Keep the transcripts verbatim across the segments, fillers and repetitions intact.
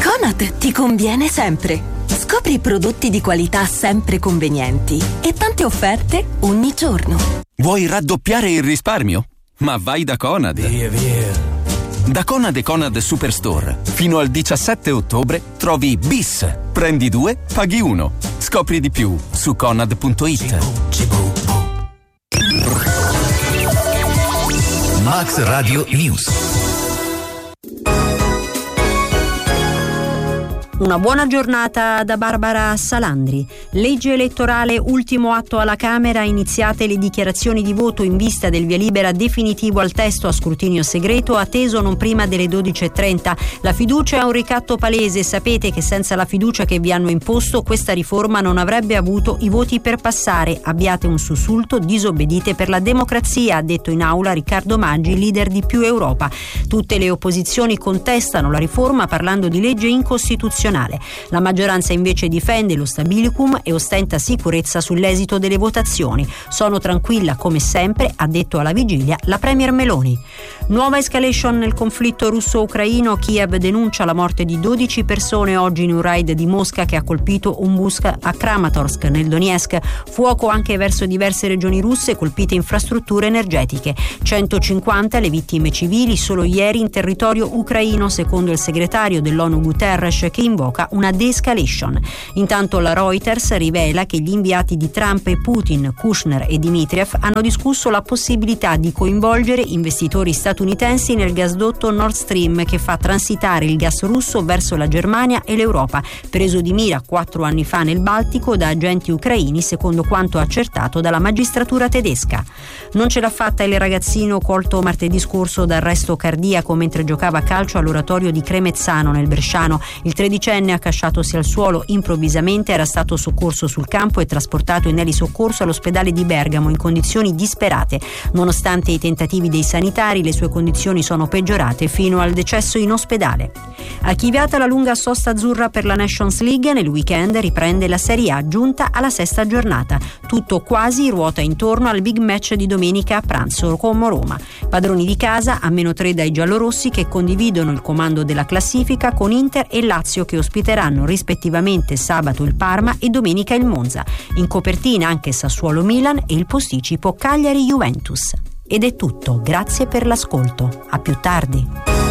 Conad ti conviene sempre. Scopri prodotti di qualità sempre convenienti e tante offerte ogni giorno. Vuoi raddoppiare il risparmio? Ma vai da Conad. Via, via. Da Conad e Conad Superstore fino al diciassette ottobre trovi Bis. Prendi due, paghi uno. Scopri di più su conad punto it. Max Radio News. Una buona giornata da Barbara Salandri. Legge elettorale, ultimo atto alla Camera, iniziate le dichiarazioni di voto in vista del via libera definitivo al testo a scrutinio segreto, atteso non prima delle dodici e trenta. La fiducia è un ricatto palese, sapete che senza la fiducia che vi hanno imposto questa riforma non avrebbe avuto i voti per passare. Abbiate un sussulto, disobbedite per la democrazia, ha detto in aula Riccardo Maggi, leader di Più Europa. Tutte le opposizioni contestano la riforma parlando di legge incostituzionale. La maggioranza invece difende lo stabilicum e ostenta sicurezza sull'esito delle votazioni. Sono tranquilla come sempre, ha detto alla vigilia la premier Meloni. Nuova escalation nel conflitto russo-ucraino. Kiev denuncia la morte di dodici persone oggi in un raid di Mosca che ha colpito un bus a Kramatorsk nel Donetsk. Fuoco anche verso diverse regioni russe, colpite infrastrutture energetiche. centocinquanta le vittime civili solo ieri in territorio ucraino, secondo il segretario dell'ONU Guterres, che invoca una de-escalation. Intanto la Reuters rivela che gli inviati di Trump e Putin, Kushner e Dmitriev, hanno discusso la possibilità di coinvolgere investitori statunitensi nel gasdotto Nord Stream che fa transitare il gas russo verso la Germania e l'Europa, preso di mira quattro anni fa nel Baltico da agenti ucraini, secondo quanto accertato dalla magistratura tedesca. Non ce l'ha fatta il ragazzino colto martedì scorso da arresto cardiaco mentre giocava a calcio all'oratorio di Cremezzano nel Bresciano. Il tredicenne, accasciatosi al suolo improvvisamente, era stato soccorso sul campo e trasportato in elisoccorso all'ospedale di Bergamo in condizioni disperate. Nonostante i tentativi dei sanitari, le sue condizioni sono peggiorate fino al decesso in ospedale. Archiviata la lunga sosta azzurra per la Nations League, nel weekend riprende la Serie A, giunta alla sesta giornata. Tutto quasi ruota intorno al big match di domenica a pranzo como Roma. Padroni di casa, a meno tre dai giallorossi, che condividono il comando della classifica con Inter e Lazio, che ospiteranno rispettivamente sabato il Parma e domenica il Monza. In copertina anche Sassuolo Milan e il posticipo Cagliari Juventus. Ed è tutto, grazie per l'ascolto. A più tardi.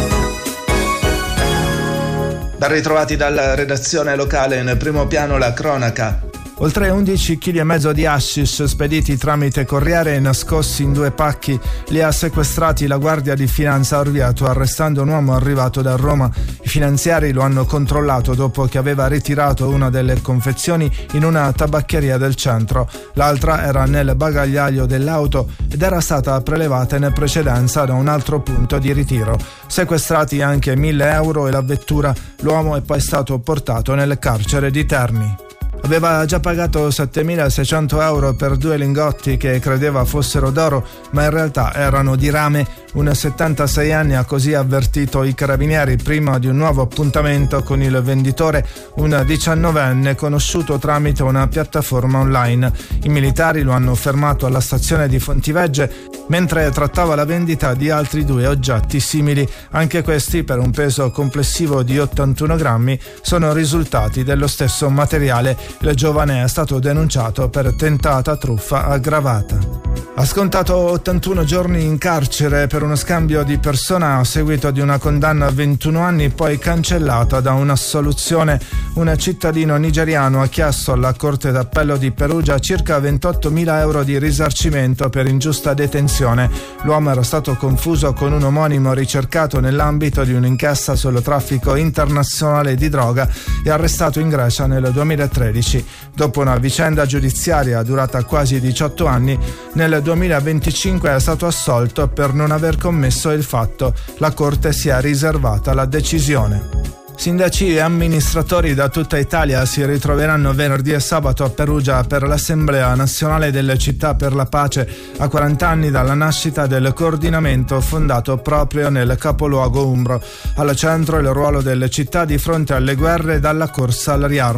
Ben ritrovati dalla redazione locale, in primo piano la cronaca. Oltre undici chili e mezzo di hashish spediti tramite corriere e nascosti in due pacchi li ha sequestrati la Guardia di Finanza a Orvieto, arrestando un uomo arrivato da Roma. I finanziari lo hanno controllato dopo che aveva ritirato una delle confezioni in una tabaccheria del centro. L'altra era nel bagagliaio dell'auto ed era stata prelevata in precedenza da un altro punto di ritiro. Sequestrati anche mille euro e la vettura. L'uomo è poi stato portato nel carcere di Terni. Aveva già pagato settemilaseicento euro per due lingotti che credeva fossero d'oro, ma in realtà erano di rame. Un settantasei anni ha così avvertito i carabinieri prima di un nuovo appuntamento con il venditore, un diciannovenne conosciuto tramite una piattaforma online. I militari lo hanno fermato alla stazione di Fontivegge mentre trattava la vendita di altri due oggetti simili. Anche questi, per un peso complessivo di ottantuno grammi, sono risultati dello stesso materiale. Il giovane è stato denunciato per tentata truffa aggravata. Ha scontato ottantuno giorni in carcere per uno scambio di persona a seguito di una condanna a ventuno anni poi cancellata da un'assoluzione. Un cittadino nigeriano ha chiesto alla Corte d'Appello di Perugia circa ventottomila euro di risarcimento per ingiusta detenzione. L'uomo era stato confuso con un omonimo ricercato nell'ambito di un'inchiesta sul traffico internazionale di droga e arrestato in Grecia nel duemilatredici. Dopo una vicenda giudiziaria durata quasi diciotto anni, nel duemilaventicinque è stato assolto per non aver commesso il fatto. La Corte si è riservata la decisione. Sindaci e amministratori da tutta Italia si ritroveranno venerdì e sabato a Perugia per l'Assemblea Nazionale delle Città per la Pace, a quaranta anni dalla nascita del coordinamento fondato proprio nel capoluogo umbro. Al centro il ruolo delle città di fronte alle guerre, dalla corsa al riarmo.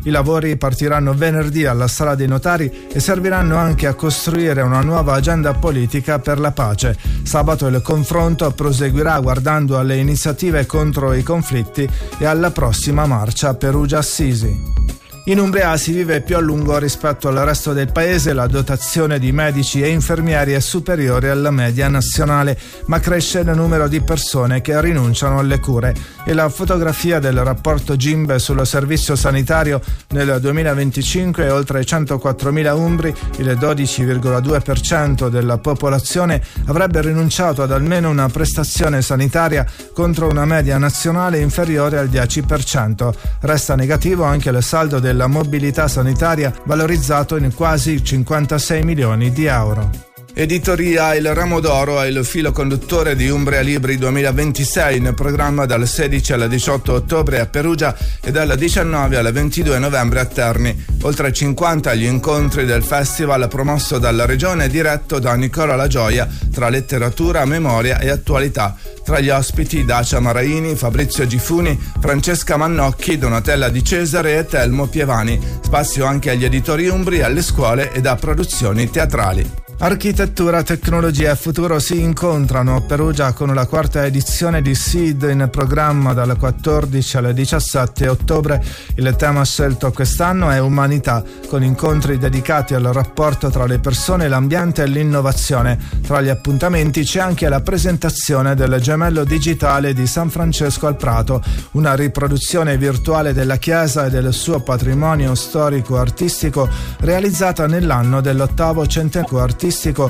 I lavori partiranno venerdì alla Sala dei Notari e serviranno anche a costruire una nuova agenda politica per la pace. Sabato il confronto proseguirà guardando alle iniziative contro i conflitti e alla prossima marcia Perugia-Assisi. In Umbria si vive più a lungo rispetto al resto del paese, la dotazione di medici e infermieri è superiore alla media nazionale, ma cresce il numero di persone che rinunciano alle cure. E la fotografia del rapporto Gimbe sul servizio sanitario nel duemilaventicinque, oltre centoquattromila umbri, il dodici virgola due per cento della popolazione, avrebbe rinunciato ad almeno una prestazione sanitaria contro una media nazionale inferiore al dieci per cento. Resta negativo anche il saldo del la mobilità sanitaria, valorizzato in quasi cinquantasei milioni di euro. Editoria Il Ramo d'Oro è il filo conduttore di Umbria Libri duemilaventisei, in programma dal sedici al diciotto ottobre a Perugia e dal diciannove al ventidue novembre a Terni. Oltre cinquanta gli incontri del festival promosso dalla regione, diretto da Nicola La Gioia, tra letteratura, memoria e attualità. Tra gli ospiti Dacia Maraini, Fabrizio Gifuni, Francesca Mannocchi, Donatella Di Cesare e Telmo Pievani. Spazio anche agli editori umbri, alle scuole ed a produzioni teatrali. Architettura, tecnologia e futuro si incontrano a Perugia con la quarta edizione di SEED, in programma dal quattordici al diciassette ottobre. Il tema scelto quest'anno è umanità, con incontri dedicati al rapporto tra le persone, l'ambiente e l'innovazione. Tra gli appuntamenti c'è anche la presentazione del gemello digitale di San Francesco al Prato, una riproduzione virtuale della chiesa e del suo patrimonio storico-artistico realizzata nell'anno dell'ottavo centenario artistico